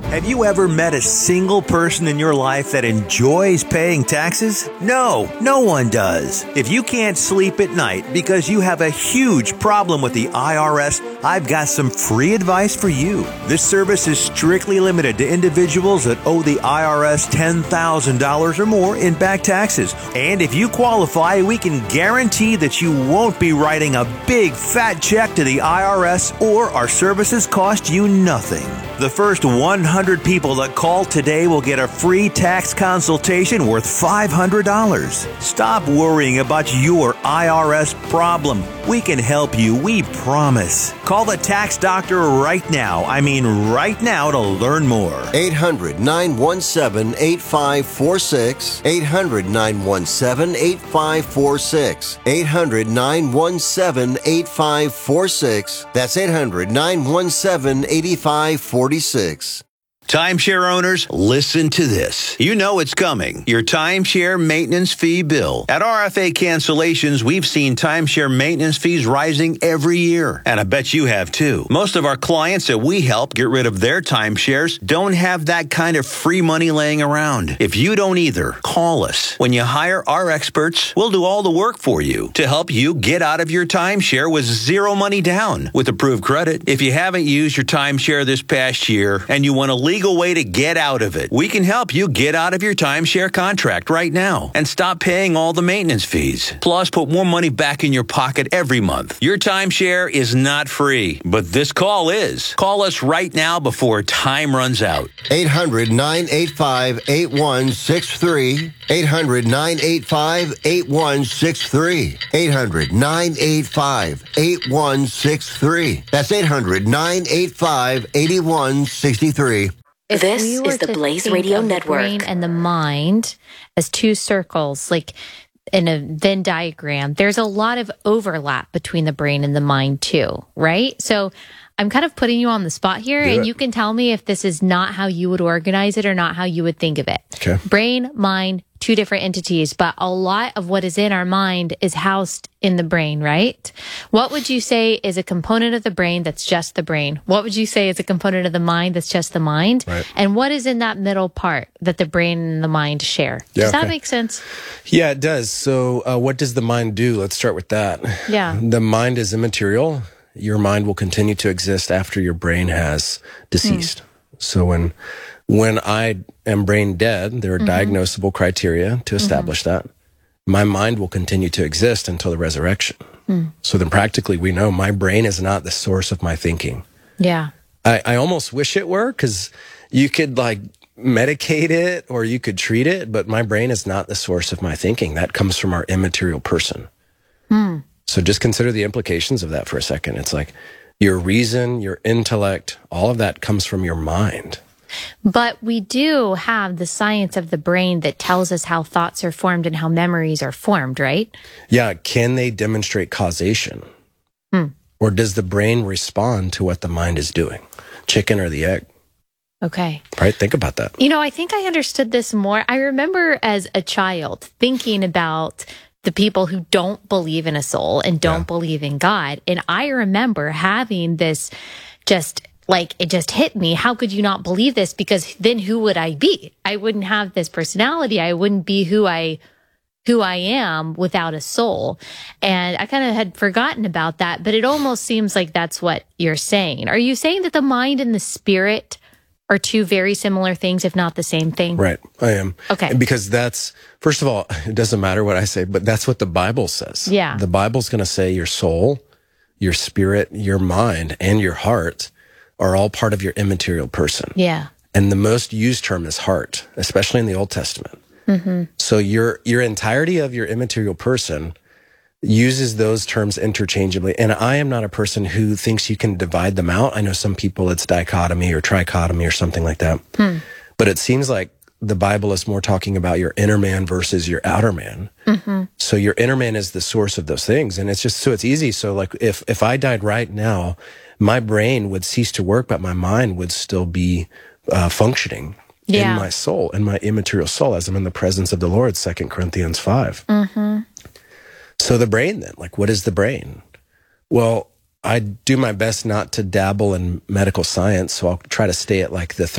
Have you ever met a single person in your life that enjoys paying taxes? No one does. If you can't sleep at night because you have a huge problem with the IRS, I've got some free advice for you. This service is strictly limited to individuals that owe the IRS $10,000 or more in back taxes. And if you qualify, we can guarantee that you won't be writing a big fat check to the IRS, or our services cost you nothing. The first 100 people that call today will get a free tax consultation worth $500. Stop worrying about your IRS problem. We can help you, we promise. Call the tax doctor right now. I mean right now, to learn more. 800-917-8546. 800-917-8546. 800-917-8546. That's 800-917-8546. Timeshare owners, listen to this. You know it's coming. Your timeshare maintenance fee bill. At RFA Cancellations, we've seen timeshare maintenance fees rising every year. And I bet you have too. Most of our clients that we help get rid of their timeshares don't have that kind of free money laying around. If you don't either, call us. When you hire our experts, we'll do all the work for you to help you get out of your timeshare with zero money down with approved credit. If you haven't used your timeshare this past year and you want a legal way to get out of it, we can help you get out of your timeshare contract right now and stop paying all the maintenance fees. Plus, put more money back in your pocket every month. Your timeshare is not free, but this call is. Call us right now before time runs out. 800-985-8163. 800-985-8163. 800-985-8163. That's 800-985-8163. This is the Blaze Radio Network. The brain and the mind as two circles, like in a Venn diagram. There's a lot of overlap between the brain and the mind too, right? So I'm kind of putting you on the spot here, and you can tell me if this is not how you would organize it or not how you would think of it. Okay. Brain, mind, two different entities, but a lot of what is in our mind is housed in the brain, right? What would you say is a component of the brain that's just the brain? What would you say is a component of the mind that's just the mind? Right. And what is in that middle part that the brain and the mind share? Does that make sense? Yeah, it does. So what does the mind do? Let's start with that. Yeah. The mind is immaterial. Your mind will continue to exist after your brain has deceased. So when I am brain dead, there are diagnosable criteria to establish that. My mind will continue to exist until the resurrection. So then practically we know my brain is not the source of my thinking. Yeah. I almost wish it were, because you could like medicate it or you could treat it, but my brain is not the source of my thinking. That comes from our immaterial person. So just consider the implications of that for a second. It's like your reason, your intellect, all of that comes from your mind. But we do have the science of the brain that tells us how thoughts are formed and how memories are formed, right? Yeah. Can they demonstrate causation? Or does the brain respond to what the mind is doing? Chicken or the egg? Okay. Right? Think about that. You know, I think I understood this more. I remember as a child thinking about the people who don't believe in a soul and don't believe in God. And I remember having this just like, it just hit me. How could you not believe this? Because then who would I be? I wouldn't have this personality. I wouldn't be who I am without a soul. And I kind of had forgotten about that, but it almost seems like that's what you're saying. Are you saying that the mind and the spirit are two very similar things, if not the same thing? Right. I am. Okay. Because that's, first of all, it doesn't matter what I say, but that's what the Bible says. Yeah. The Bible's going to say your soul, your spirit, your mind, and your heart are all part of your immaterial person. Yeah. And the most used term is heart, especially in the Old Testament. So your entirety of your immaterial person uses those terms interchangeably. And I am not a person who thinks you can divide them out. I know some people it's dichotomy or trichotomy or something like that. But it seems like the Bible is more talking about your inner man versus your outer man. So your inner man is the source of those things. And it's just, so it's easy. So like if I died right now, my brain would cease to work, but my mind would still be functioning in my soul, in my immaterial soul, as I'm in the presence of the Lord, 2 Corinthians 5. So the brain then, like, what is the brain? Well, I do my best not to dabble in medical science, so I'll try to stay at like the